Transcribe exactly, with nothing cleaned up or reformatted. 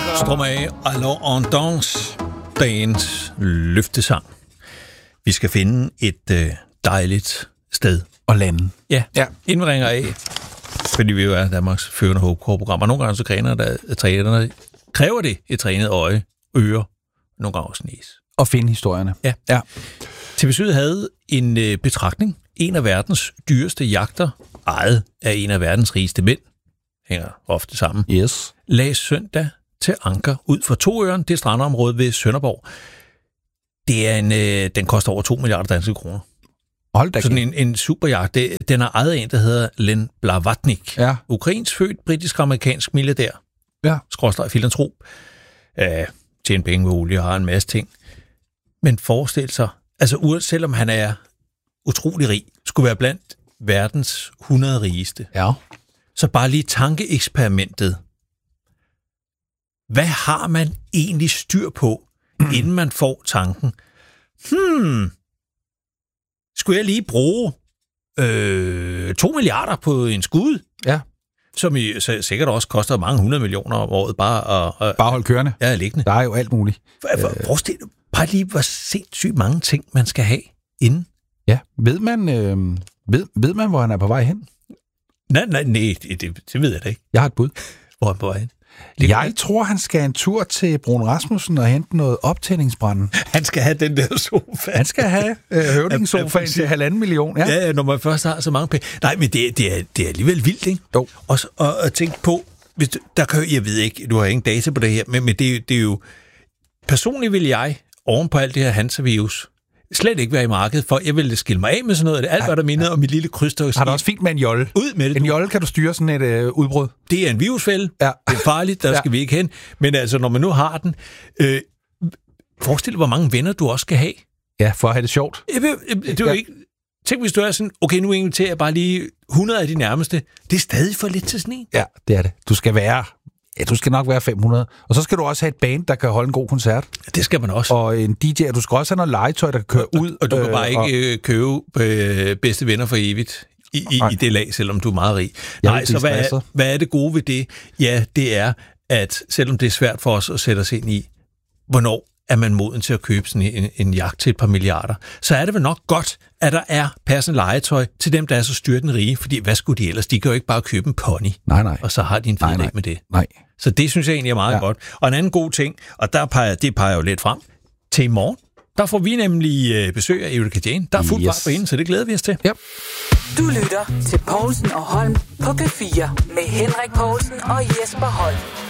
Stromae, Alors on danse, dagens løftesang. Vi skal finde et øh, dejligt sted og lande. Ja, ja. Inden vi ringer af, fordi vi jo er Danmarks førende hovedprogram, og nogle gange så træner der, trænerne, kræver det et trænet øje, øre, nogle gange også næs. Og finde historierne. Ja. ja. T V Syd havde en øh, betragtning. En af verdens dyreste jagter, ejet af en af verdens rigeste mænd, hænger ofte sammen, yes. lagde søndag til anker ud for Toøren, det strandområde ved Sønderborg. Det er en, øh, den koster over to milliarder danske kroner. Hold da. Sådan en, en superjagt. Det, den er ejet af en, der hedder Len Blavatnik. Ja. Ukrainsk født, britisk-amerikansk milliardær. Ja. Skråstreg filantrop. Øh, tjener penge med olie og har en masse ting. Men forestil sig, altså selvom han er utrolig rig, skulle være blandt verdens hundrede rigeste. Ja. Så bare lige tankeeksperimentet. Hvad har man egentlig styr på, inden man får tanken? Hmm, skulle jeg lige bruge øh, to milliarder på en skud? Ja. Som i, så sikkert også koster mange hundrede millioner om året bare at... Bare holde kørende. Ja, liggende. Der er jo alt muligt. For, for, forestil dig bare lige, hvor sindssygt mange ting, man skal have inden. Ja, ved man, øh, ved, ved man, hvor han er på vej hen? Nej, nej, nej, det, det, det ved jeg da ikke. Jeg har et bud. Hvor er han på vej hen? Det jeg tror, han skal en tur til Brun Rasmussen og hente noget optændingsbrænde. Han skal have den der sofa. Han skal have øh, høvdingssofaen til halvanden million. Ja. ja, når man først har så mange penge. Nej, men det, det, er, det er alligevel vildt, ikke? Jo. Og, og, og tænk på, hvis du, der kan, jeg ved ikke, du har ingen data på det her, men, men det, det er jo... Personligt vil jeg, oven på alt det her Hansa-virus, slet ikke være i markedet, for jeg ville skille mig af med sådan noget. Det alt, hvad der mindede om mit lille krydstogt. Har du også fint med en jolle? Ud med det. En jolle kan du styre sådan et øh, udbrud. Det er en virusfælde. Ja. Det er farligt, der ja. skal vi ikke hen. Men altså, når man nu har den, øh, forestil dig, hvor mange venner du også skal have. Ja, for at have det sjovt. Jeg, jeg, jeg, det er jo ja. ikke... Tænk, hvis du er sådan, okay, nu inviterer jeg bare lige hundrede af de nærmeste. Det er stadig for lidt til sådan en. Ja, det er det. Du skal være... Ja, du skal nok være fem hundrede. Og så skal du også have et band, der kan holde en god koncert. Det skal man også. Og en D J, du skal også have noget legetøj, der kan køre ud. Og, og du kan bare øh, ikke og... købe øh, bedste venner for evigt i, i, i det lag, selvom du er meget rig. Nej, så hvad er, hvad er det gode ved det? Ja, det er, at selvom det er svært for os at sætte os ind i, hvornår er man moden til at købe sådan en, en jagt til et par milliarder, så er det vel nok godt, at der er passende legetøj til dem, der er så styrtende rige, fordi hvad skulle de ellers? De kan jo ikke bare købe en pony, nej, nej. og så har de en fed dag med det. Nej. Så det synes jeg egentlig er meget ja. godt. Og en anden god ting, og der peger, det peger jo lidt frem, til i morgen, der får vi nemlig besøg af Erika Jane. Der er fuldt yes. fart på hende, så det glæder vi os til. Yep. Du lytter til Povlsen og Holm på P fire med Henrik Povlsen og Jesper Holm.